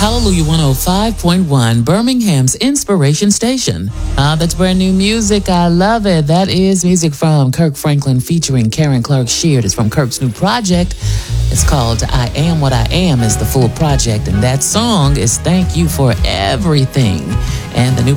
Hallelujah 105.1, Birmingham's Inspiration Station. That's brand new music. I love it. That is music from Kirk Franklin featuring Karen Clark Sheard. It's from Kirk's new project. It's called I Am What I Am is the full project. And that song is Thank You for Everything. And the new